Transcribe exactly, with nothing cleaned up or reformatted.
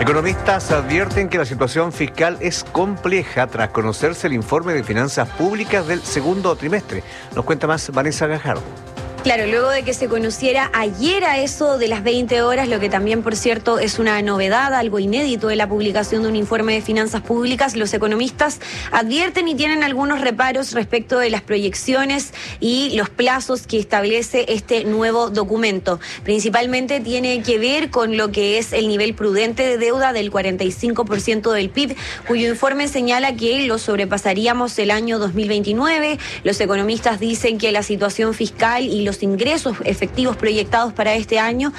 Economistas advierten que la situación fiscal es compleja tras conocerse el informe de finanzas públicas del segundo trimestre. Nos cuenta más Vanessa Gajardo. Claro, luego de que se conociera ayer a eso de las veinte horas, lo que también, por cierto, es una novedad, algo inédito de la publicación de un informe de finanzas públicas, los economistas advierten y tienen algunos reparos respecto de las proyecciones y los plazos que establece este nuevo documento. Principalmente tiene que ver con lo que es el nivel prudente de deuda del cuarenta y cinco por ciento del P I B, cuyo informe señala que lo sobrepasaríamos el año dos mil veintinueve. Los economistas dicen que la situación fiscal y los ingresos efectivos proyectados para este año